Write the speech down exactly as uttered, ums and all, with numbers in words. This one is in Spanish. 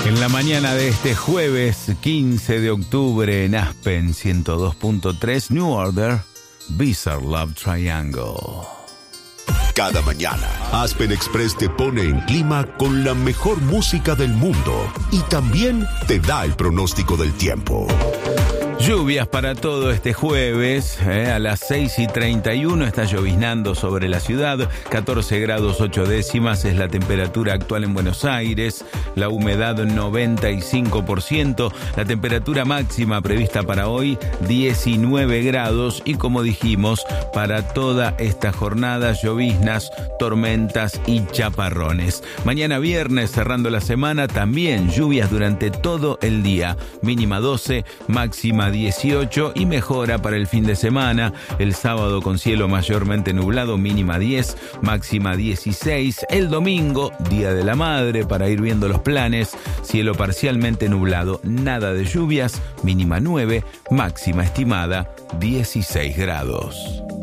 En la mañana de este jueves quince de octubre en Aspen ciento dos punto tres, New Order, Bizarre Love Triangle. Cada mañana, Aspen Express te pone en clima con la mejor música del mundo y también te da el pronóstico del tiempo. Lluvias para todo este jueves, eh, a las seis y treinta y uno está lloviznando sobre la ciudad, catorce grados ocho décimas es la temperatura actual en Buenos Aires, la humedad noventa y cinco por ciento, la temperatura máxima prevista para hoy diecinueve grados y como dijimos, para toda esta jornada lloviznas, tormentas y chaparrones. Mañana viernes, cerrando la semana, también lluvias durante todo el día, mínima doce, máxima dieciocho y mejora para el fin de semana. El sábado con cielo mayormente nublado, mínima diez, máxima dieciséis. El domingo, Día de la Madre, para ir viendo los planes, cielo parcialmente nublado, nada de lluvias, mínima nueve, máxima estimada dieciséis grados.